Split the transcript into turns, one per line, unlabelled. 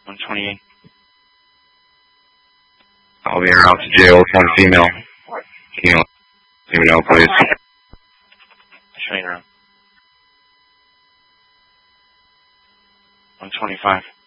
128.
I'll be around to jail. What kind of female? Can you let me know, please?
Show you around. 125.